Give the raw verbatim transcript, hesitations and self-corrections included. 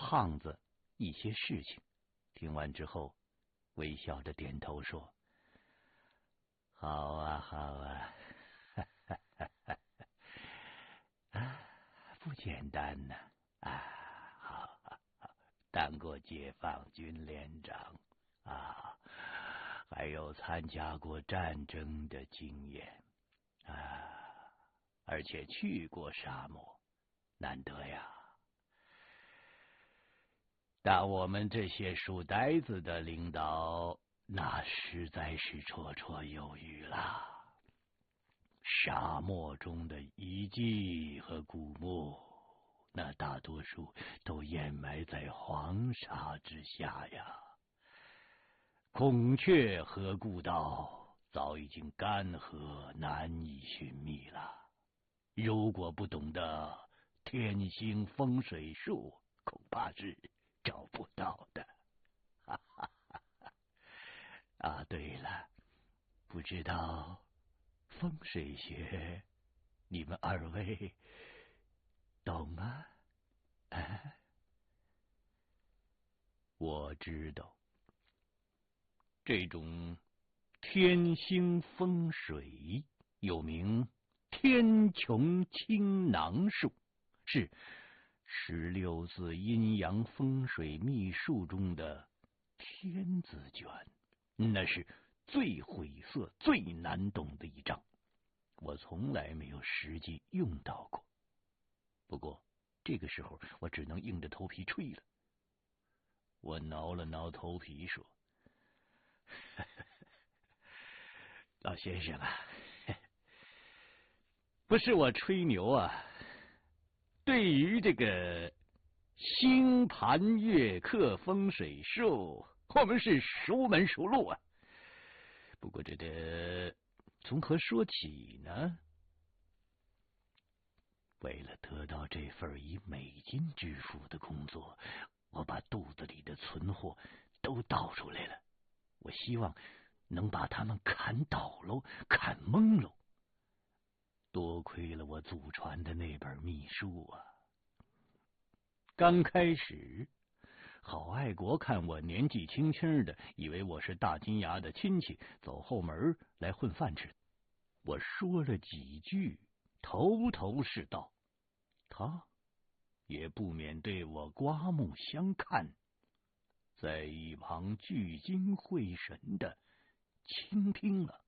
胖子一些事情。听完之后，微笑着点头说：“好啊，好啊，哈哈哈哈啊，不简单呐！啊，好，好，好，当过解放军连长啊，还有参加过战争的经验啊，而且去过沙漠，难得呀！但我们这些书呆子的领导，那实在是绰绰有余了。沙漠中的遗迹和古墓，那大多数都掩埋在黄沙之下呀。孔雀河故道早已经干涸，难以寻觅了。如果不懂得天星风水术，恐怕是找不到的。哈哈哈哈啊，对了，不知道风水学你们二位懂吗？啊，我知道，这种天星风水又名天穹倾囊术，是十六字阴阳风水秘术中的天字诀，那是最晦涩、最难懂的一章。我从来没有实际用到过，不过这个时候我只能硬着头皮吹了。我挠了挠头皮说：“老先生啊，不是我吹牛啊，对于这个星盘月刻风水术，我们是熟门熟路啊。不过这得从何说起呢？为了得到这份以美金支付的工作，我把肚子里的存货都倒出来了。我希望能把他们砍倒喽，砍懵喽。多亏了我祖传的那本秘书啊！刚开始，郝爱国看我年纪轻轻的，以为我是大金牙的亲戚，走后门来混饭吃。我说了几句，头头是道，他也不免对我刮目相看，在一旁聚精会神的倾听了。